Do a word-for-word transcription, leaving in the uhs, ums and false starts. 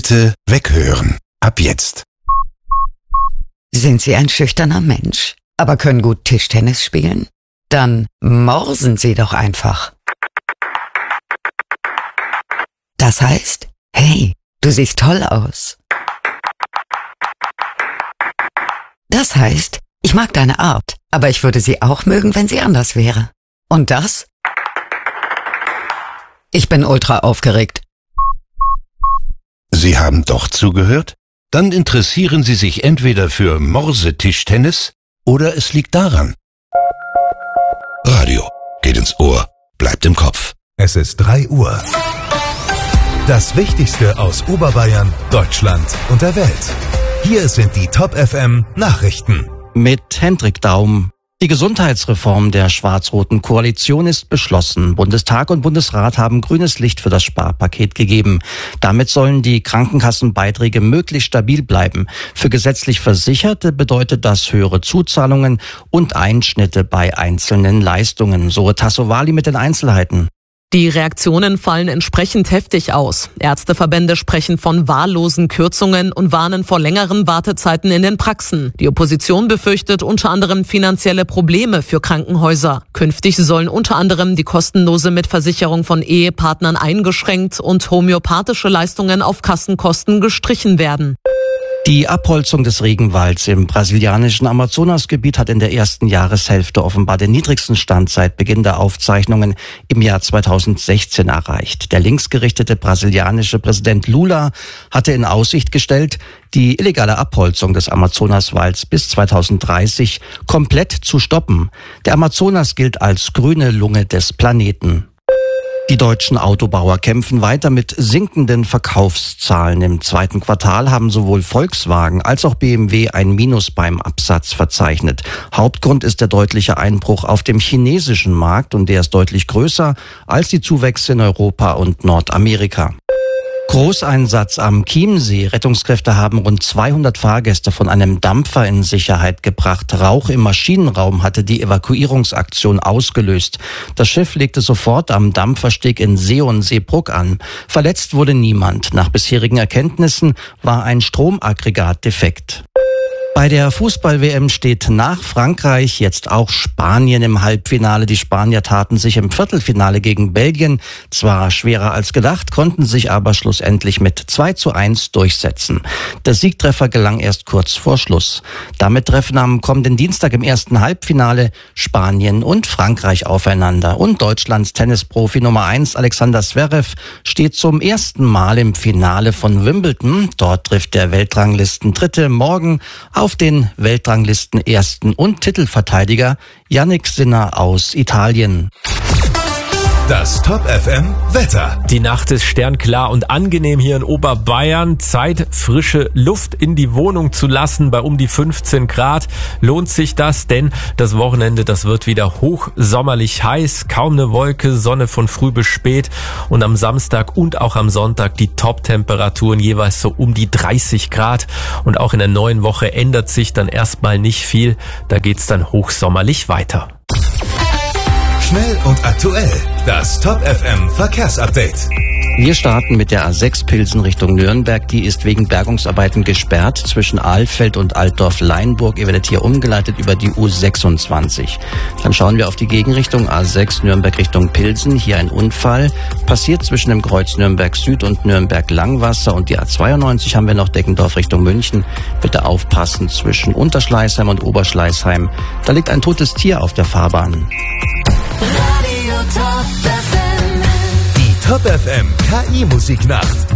Bitte weghören. Ab jetzt. Sind Sie ein schüchterner Mensch, aber können gut Tischtennis spielen? Dann morsen Sie doch einfach. Das heißt, hey, du siehst toll aus. Das heißt, ich mag deine Art, aber ich würde sie auch mögen, wenn sie anders wäre. Und das? Ich bin ultra aufgeregt. Sie haben doch zugehört? Dann interessieren Sie sich entweder für Morsetischtennis oder es liegt daran. Radio geht ins Ohr, bleibt im Kopf. Es ist drei Uhr. Das Wichtigste aus Oberbayern, Deutschland und der Welt. Hier sind die Top F M Nachrichten. Mit Hendrik Daum. Die Gesundheitsreform der schwarz-roten Koalition ist beschlossen. Bundestag und Bundesrat haben grünes Licht für das Sparpaket gegeben. Damit sollen die Krankenkassenbeiträge möglichst stabil bleiben. Für gesetzlich Versicherte bedeutet das höhere Zuzahlungen und Einschnitte bei einzelnen Leistungen. So Tassovali mit den Einzelheiten. Die Reaktionen fallen entsprechend heftig aus. Ärzteverbände sprechen von wahllosen Kürzungen und warnen vor längeren Wartezeiten in den Praxen. Die Opposition befürchtet unter anderem finanzielle Probleme für Krankenhäuser. Künftig sollen unter anderem die kostenlose Mitversicherung von Ehepartnern eingeschränkt und homöopathische Leistungen auf Kassenkosten gestrichen werden. Die Abholzung des Regenwalds im brasilianischen Amazonasgebiet hat in der ersten Jahreshälfte offenbar den niedrigsten Stand seit Beginn der Aufzeichnungen im Jahr zweitausendsechzehn erreicht. Der linksgerichtete brasilianische Präsident Lula hatte in Aussicht gestellt, die illegale Abholzung des Amazonaswalds bis zweitausenddreißig komplett zu stoppen. Der Amazonas gilt als grüne Lunge des Planeten. Die deutschen Autobauer kämpfen weiter mit sinkenden Verkaufszahlen. Im zweiten Quartal haben sowohl Volkswagen als auch B M W ein Minus beim Absatz verzeichnet. Hauptgrund ist der deutliche Einbruch auf dem chinesischen Markt und der ist deutlich größer als die Zuwächse in Europa und Nordamerika. Großeinsatz am Chiemsee. Rettungskräfte haben rund zweihundert Fahrgäste von einem Dampfer in Sicherheit gebracht. Rauch im Maschinenraum hatte die Evakuierungsaktion ausgelöst. Das Schiff legte sofort am Dampfersteg in Seeon-Seebruck an. Verletzt wurde niemand. Nach bisherigen Erkenntnissen war ein Stromaggregat defekt. Bei der Fußball-W M steht nach Frankreich jetzt auch Spanien im Halbfinale. Die Spanier taten sich im Viertelfinale gegen Belgien zwar schwerer als gedacht, konnten sich aber schlussendlich mit zwei zu eins durchsetzen. Der Siegtreffer gelang erst kurz vor Schluss. Damit treffen am kommenden Dienstag im ersten Halbfinale Spanien und Frankreich aufeinander. Und Deutschlands Tennisprofi Nummer eins Alexander Zverev steht zum ersten Mal im Finale von Wimbledon. Dort trifft der Weltranglisten-Dritte morgen auf den Weltranglisten-Ersten und Titelverteidiger Jannik Sinner aus Italien. Das Top F M Wetter. Die Nacht ist sternklar und angenehm hier in Oberbayern. Zeit, frische Luft in die Wohnung zu lassen bei um die fünfzehn Grad. Lohnt sich das, denn das Wochenende, das wird wieder hochsommerlich heiß. Kaum eine Wolke, Sonne von früh bis spät. Und am Samstag und auch am Sonntag die Top-Temperaturen jeweils so um die dreißig Grad. Und auch in der neuen Woche ändert sich dann erstmal nicht viel. Da geht's dann hochsommerlich weiter. Schnell und aktuell. Das Top F M Verkehrsupdate. Wir starten mit der A sechs Pilsen Richtung Nürnberg. Die ist wegen Bergungsarbeiten gesperrt zwischen Ahlfeld und Altdorf-Leinburg. Ihr werdet hier umgeleitet über die U sechsundzwanzig. Dann schauen wir auf die Gegenrichtung A sechs Nürnberg Richtung Pilsen. Hier ein Unfall. Passiert zwischen dem Kreuz Nürnberg Süd und Nürnberg Langwasser. Und die A zweiundneunzig haben wir noch Deckendorf Richtung München. Bitte aufpassen zwischen Unterschleißheim und Oberschleißheim. Da liegt ein totes Tier auf der Fahrbahn. Die Top F M K I-Musiknacht.